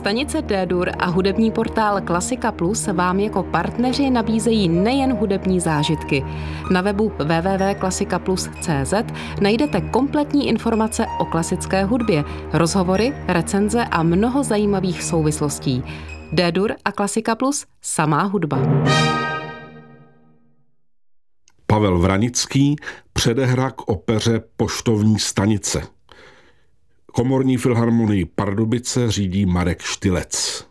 Stanice D-dur a hudební portál Klasika Plus vám jako partneři nabízejí nejen hudební zážitky. Na webu www.klasikaplus.cz najdete kompletní informace o klasické hudbě, rozhovory, recenze a mnoho zajímavých souvislostí. D-dur a Klasika Plus, samá hudba. Pavel Vranický, předehra k opeře Poštovní stanice. Komorní filharmonii Pardubice řídí Marek Štylec.